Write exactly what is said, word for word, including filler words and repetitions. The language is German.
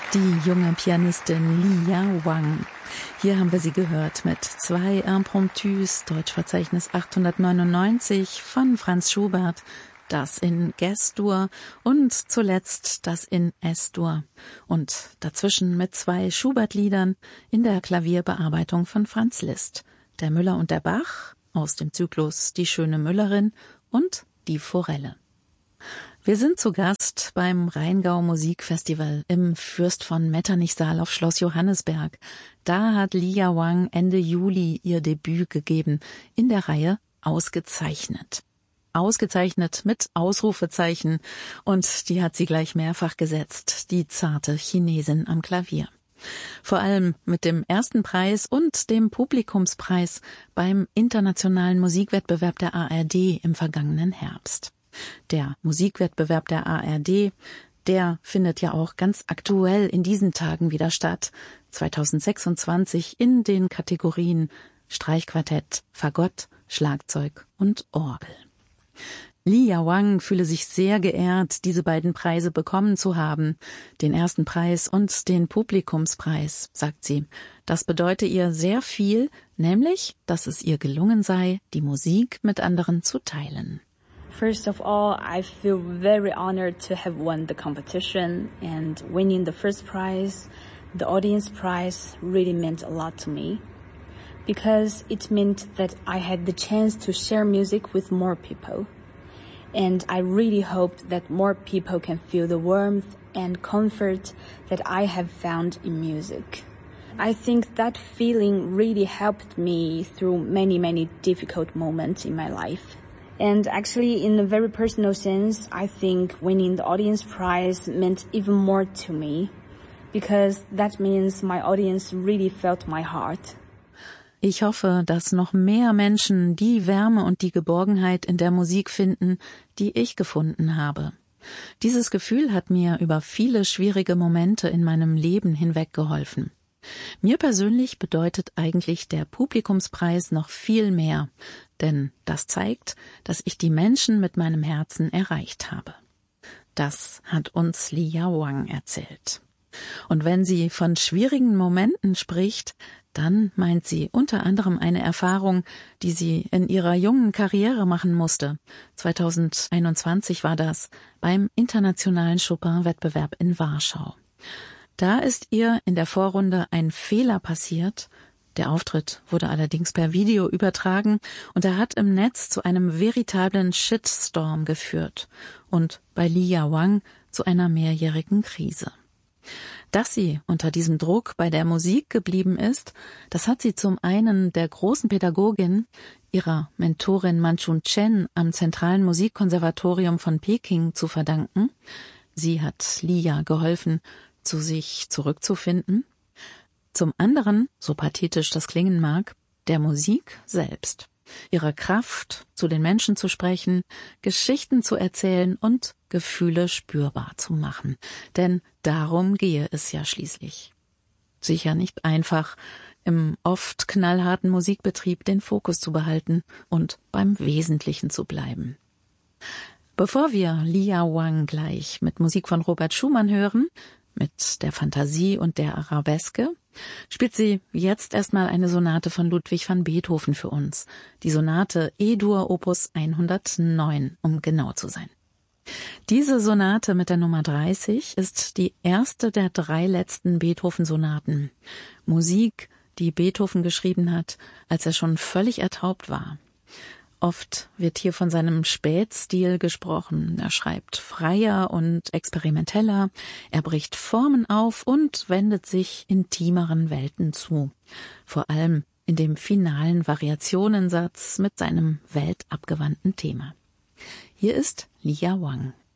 Die junge Pianistin Lia Wang. Hier haben wir sie gehört mit zwei Impromptus, Deutschverzeichnis achthundertneunundneunzig von Franz Schubert, das in Ges-Dur und zuletzt das in Es-Dur. Und dazwischen mit zwei Schubert-Liedern in der Klavierbearbeitung von Franz Liszt. Der Müller und der Bach aus dem Zyklus Die schöne Müllerin und Die Forelle. Wir sind zu Gast beim Rheingau Musikfestival im Fürst von Metternich-Saal auf Schloss Johannisberg. Da hat Lia Wang Ende Juli ihr Debüt gegeben in der Reihe Ausgezeichnet. Ausgezeichnet mit Ausrufezeichen, und die hat sie gleich mehrfach gesetzt, die zarte Chinesin am Klavier. Vor allem mit dem ersten Preis und dem Publikumspreis beim internationalen Musikwettbewerb der A R D im vergangenen Herbst. Der Musikwettbewerb der A R D, der findet ja auch ganz aktuell in diesen Tagen wieder statt, zweitausendsechsundzwanzig in den Kategorien Streichquartett, Fagott, Schlagzeug und Orgel. Lia Wang fühle sich sehr geehrt, diese beiden Preise bekommen zu haben, den ersten Preis und den Publikumspreis, sagt sie. Das bedeute ihr sehr viel, nämlich, dass es ihr gelungen sei, die Musik mit anderen zu teilen. First of all, I feel very honored to have won the competition, and winning the first prize, the audience prize, really meant a lot to me, because it meant that I had the chance to share music with more people. And I really hope that more people can feel the warmth and comfort that I have found in music. I think that feeling really helped me through many, many difficult moments in my life. And actually, in a very personal sense, I think winning the audience prize meant even more to me, because that means my audience really felt my heart. Ich hoffe, dass noch mehr Menschen die Wärme und die Geborgenheit in der Musik finden, die ich gefunden habe. Dieses Gefühl hat mir über viele schwierige Momente in meinem Leben hinweg geholfen. Mir persönlich bedeutet eigentlich der Publikumspreis noch viel mehr, denn das zeigt, dass ich die Menschen mit meinem Herzen erreicht habe. Das hat uns Lia Wang erzählt. Und wenn sie von schwierigen Momenten spricht, dann meint sie unter anderem eine Erfahrung, die sie in ihrer jungen Karriere machen musste. zweitausendeinundzwanzig war das beim internationalen Chopin-Wettbewerb in Warschau. Da ist ihr in der Vorrunde ein Fehler passiert. Der Auftritt wurde allerdings per Video übertragen und er hat im Netz zu einem veritablen Shitstorm geführt und bei Lia Wang zu einer mehrjährigen Krise. Dass sie unter diesem Druck bei der Musik geblieben ist, das hat sie zum einen der großen Pädagogin, ihrer Mentorin Manchun Chen am Zentralen Musikkonservatorium von Peking zu verdanken. Sie hat Lia geholfen, zu sich zurückzufinden. Zum anderen, so pathetisch das klingen mag, der Musik selbst. Ihre Kraft, zu den Menschen zu sprechen, Geschichten zu erzählen und Gefühle spürbar zu machen. Denn darum gehe es ja schließlich. Sicher nicht einfach, im oft knallharten Musikbetrieb den Fokus zu behalten und beim Wesentlichen zu bleiben. Bevor wir Lia Wang gleich mit Musik von Robert Schumann hören, mit der Fantasie und der Arabeske, spielt sie jetzt erstmal eine Sonate von Ludwig van Beethoven für uns. Die Sonate E-Dur Opus hundertneun, um genau zu sein. Diese Sonate mit der Nummer dreißig ist die erste der drei letzten Beethoven-Sonaten. Musik, die Beethoven geschrieben hat, als er schon völlig ertaubt war. Oft wird hier von seinem Spätstil gesprochen. Er schreibt freier und experimenteller, er bricht Formen auf und wendet sich intimeren Welten zu. Vor allem in dem finalen Variationensatz mit seinem weltabgewandten Thema. Hier ist Lia Wang.